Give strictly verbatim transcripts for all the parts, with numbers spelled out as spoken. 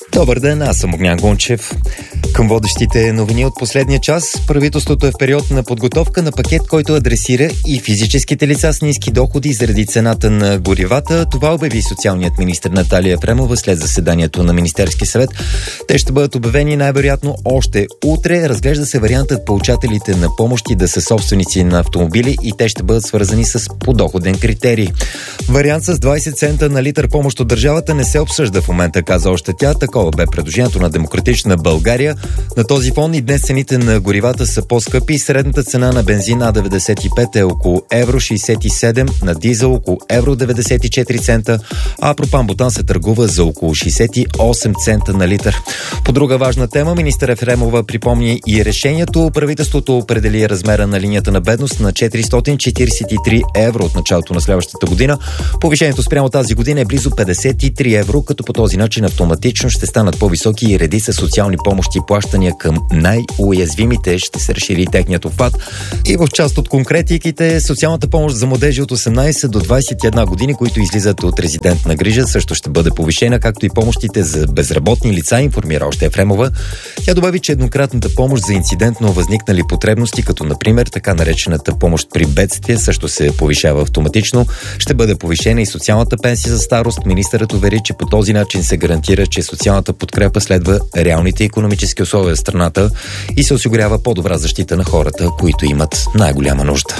Добър ден, аз съм Огнян Гунчев. Към водещите новини от последния час, правителството е в период на подготовка на пакет, който адресира и физическите лица с ниски доходи заради цената на горивата. Това обяви социалният министър Наталия Ефремова след заседанието на Министерския съвет. Те ще бъдат обявени най-вероятно още утре. Разглежда се вариантът получателите на помощи да са собственици на автомобили и те ще бъдат свързани с подоходен критерий. Вариант с двайсет цента на литър помощ от държавата не се обсъжда в момента, каза още тя. Такова бе предложението на Демократична България. На този фон и днес цените на горивата са по-скъпи. Средната цена на бензин А деветдесет и пет е около евро шейсет и седем, на дизел около евро деветдесет и четири цента, а пропан-бутан се търгува за около шейсет и осем цента на литър. По друга важна тема, министър Ефремова припомни и решението. Правителството определи размера на линията на бедност на четиристотин четирийсет и три евро от началото на следващата година. Повишението спрямо тази година е близо петдесет и три евро, като по този начин автоматично ще станат по-високи и редица социални помощи и плащания към най-уязвимите. Ще се разшири техният обхват. И в част от конкретиките, социалната помощ за младежи от осемнайсет до двайсет и една години, които излизат от резидентна грижа, също ще бъде повишена, както и помощите за безработни лица, информира още Ефремова. Тя добави, че еднократната помощ за инцидентно възникнали потребности, като например така наречената помощ при бедствие, също се повишава автоматично. Ще бъде повишена и социалната пенсия за старост. Министърът увери, че по този начин се гарантира, че социалната подкрепа следва реалните икономически условия в страната и се осигурява по-добра защита на хората, които имат най-голяма нужда.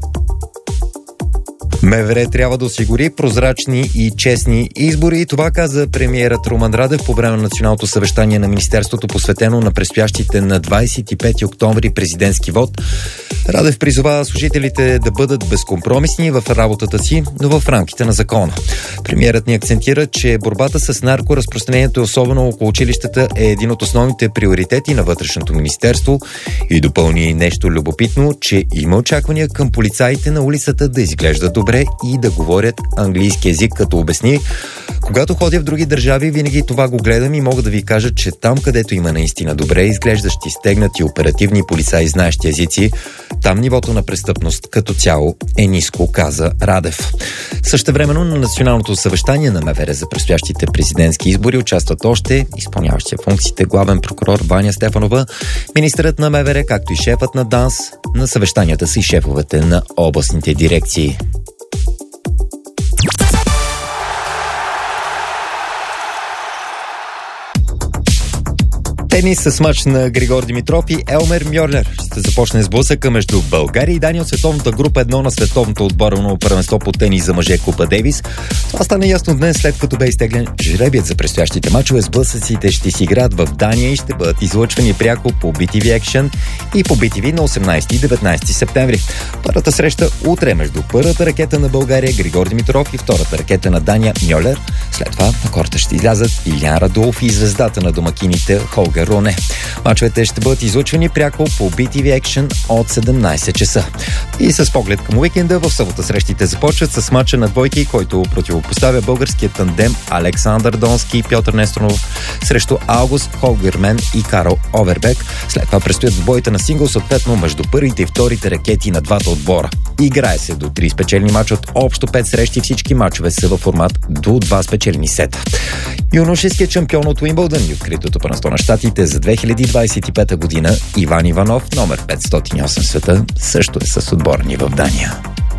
МВР трябва да осигури прозрачни и честни избори. Това каза премиерът Румен Радев по време на националното съвещание на Министерството, посветено на предстоящите на двайсет и пети октомври президентски вод. Радев призова служителите да бъдат безкомпромисни в работата си, но в рамките на закона. Премиерът ни акцентира, че борбата с наркоразпространението, особено около училищата, е един от основните приоритети на Вътрешното министерство и допълни нещо любопитно, че има очаквания към полицаите на улицата да изглеждат добре и да говорят английски език, като обясни: когато ходя в други държави, винаги това го гледам и мога да ви кажа, че там, където има наистина добре изглеждащи, стегнати оперативни полицаи, знаещи езици, там нивото на престъпност като цяло е ниско, каза Радев. Същевременно на националното съвещание на МВР за предстоящите президентски избори участват още изпълняващия функциите главен прокурор Ваня Стефанова, министърът на МВР, както и шефът на ДАНС. На съвещанията са и шефовете на областните дирекции. Тенис с мач на Григор Димитров и Елмер Мьолер. Ще започне сблъсъка между България и Дания от световната група едно на световното отборно първенство по тенис за мъже Купа Дейвис. Това стана ясно днес, след като бе изтеглен жребият за предстоящите мачове. Сблъсъците ще си играят в Дания и ще бъдат излъчвани пряко по би ти ви Action и по би ти ви на осемнайсети и деветнайсети септември. Първата среща утре между първата ракета на България Григор Димитров и втората ракета на Дания Мьолер. След това на корта ще излязат Илян Радулов и звездата на домакините Холгер Руне. Мачовете ще бъдат излъчвани пряко по би ти ви Action от седемнайсет часа. И с поглед към уикенда, в събота срещите започват с мача на двойки, който противопоставя българският тандем Александър Донски и Пьотър Несторов срещу Аугуст Холгермен и Карл Овербек. След това предстоят двойта на сингъл, съответно между първите и вторите ракети на двата отбора. Играе се до три спечелени мача от общо пет срещи. Всички мачове са във формат до два спечелени сета. Юношеският шампион от Уимбълдън и откритото първенство на щатите за две хиляди двайсет и пета година Иван Иванов, номер петстотин и осем в света, също е с отбора ни в Дания.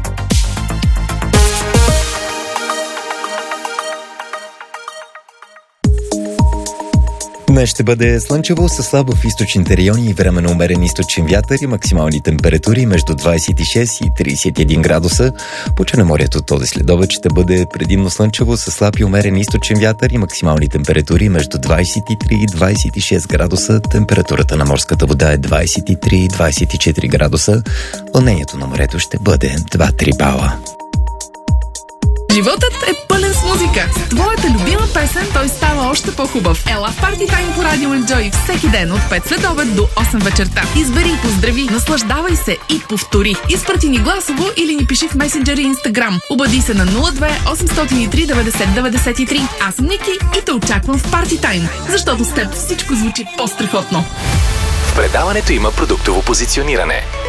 Днес ще бъде слънчево със слабо в източните райони и временно умерен източен вятър и максимални температури между двайсет и шест и трийсет и един градуса. По Черноморието този следобед ще бъде предимно слънчево със слаб и умерен източен вятър и максимални температури между двайсет и три и двайсет и шест градуса. Температурата на морската вода е двайсет и три и двайсет и четири градуса. Вълнението на морето ще бъде два-три бала. Животът е пълен с музика. С твоята любима песен той става още по-хубав. Ела в Party Time по Радио Enjoy всеки ден от пет след обед до осем вечерта. Избери и поздрави, наслаждавай се и повтори. Изпрати ни гласово или ни пиши в месенджер и Instagram. Обади се на нула две осемстотин и три деветдесет деветдесет и три. Аз съм Ники и те очаквам в Party Time, защото с теб всичко звучи по-страхотно. В предаването има продуктово позициониране.